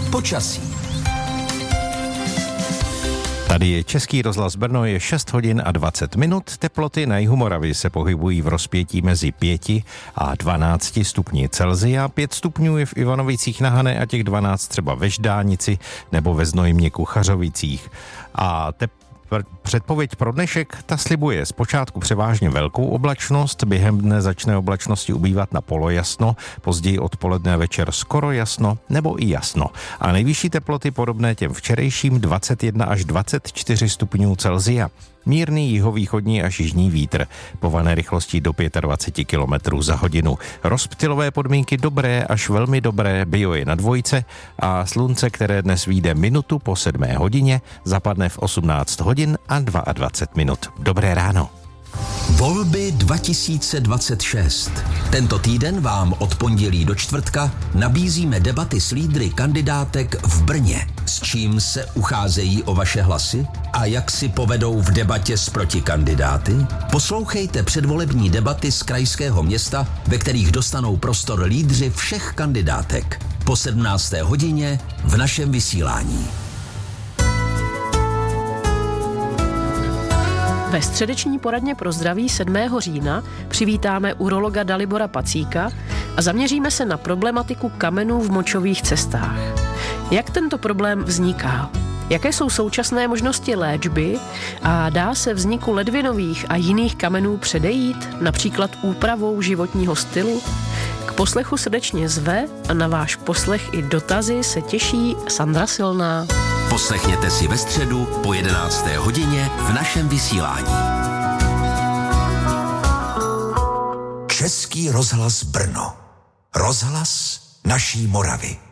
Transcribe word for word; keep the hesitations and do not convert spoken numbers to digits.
Počasí. Tady je Český rozhlas Brno, je šest hodin a dvacet minut. Teploty na jihu Moravy se pohybují v rozpětí mezi pěti a dvanácti stupni Celsia. pět stupňů je v Ivanovicích na Hané a těch dvanáct třeba ve Ždánici nebo ve Znojmě Kuchařovicích. A tep Předpověď pro dnešek, ta slibuje zpočátku převážně velkou oblačnost, během dne začne oblačnosti ubývat na polojasno, později odpoledne a večer skoro jasno nebo i jasno. A nejvyšší teploty podobné těm včerejším dvacet jedna až dvacet čtyři stupňů Celsia. Mírný jihovýchodní až jižní vítr, pované rychlostí do dvacet pět kilometrů za hodinu. Rozptylové podmínky dobré až velmi dobré, bio je na dvojce a slunce, které dnes vyjde minutu po sedmé hodině, zapadne v osmnáct hodin a dvacet dva minut. Dobré ráno. Volby dva tisíce dvacet šest. Tento týden vám od pondělí do čtvrtka nabízíme debaty s lídry kandidátek v Brně. S čím se ucházejí o vaše hlasy a jak si povedou v debatě s protikandidáty? Poslouchejte předvolební debaty z krajského města, ve kterých dostanou prostor lídři všech kandidátek. Po sedmnácté hodině v našem vysílání. Ve středeční poradně pro zdraví sedmého října přivítáme urologa Dalibora Pacíka a zaměříme se na problematiku kamenů v močových cestách. Jak tento problém vzniká? Jaké jsou současné možnosti léčby a dá se vzniku ledvinových a jiných kamenů předejít, například úpravou životního stylu? K poslechu srdečně zve a na váš poslech i dotazy se těší Sandra Silná. Poslechněte si ve středu po jedenácté hodině v našem vysílání. Český rozhlas Brno. Rozhlas naší Moravy.